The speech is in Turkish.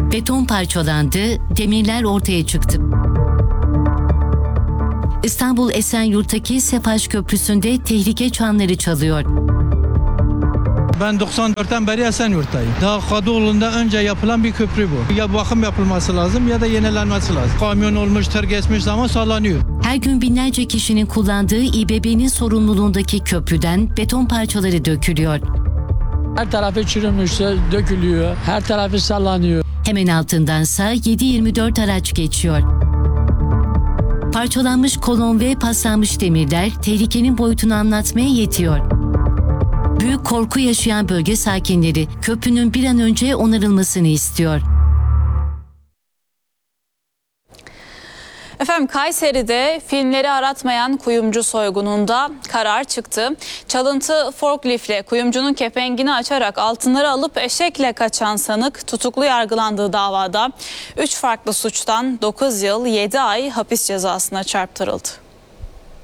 Beton parçalandı, demirler ortaya çıktı. İstanbul Esenyurt'taki Sefaş Köprüsü'nde tehlike çanları çalıyor. Ben 94'ten beri Esenyurt'tayım. Daha Kadıoğlu'nda önce yapılan bir köprü bu. Ya bakım yapılması lazım ya da yenilenmesi lazım. Kamyon olmuş, tır geçmiş zaman sallanıyor. Her gün binlerce kişinin kullandığı İBB'nin sorumluluğundaki köprüden beton parçaları dökülüyor. Her tarafı çürümüş, dökülüyor, her tarafı sallanıyor. Hemen altındansa 7/24 araç geçiyor. Parçalanmış kolon ve paslanmış demirler tehlikenin boyutunu anlatmaya yetiyor. Büyük korku yaşayan bölge sakinleri köprünün bir an önce onarılmasını istiyor. Efendim Kayseri'de filmleri aratmayan kuyumcu soygununda karar çıktı. Çalıntı forkliftle kuyumcunun kepengini açarak altınları alıp eşekle kaçan sanık tutuklu yargılandığı davada 3 farklı suçtan 9 yıl 7 ay hapis cezasına çarptırıldı.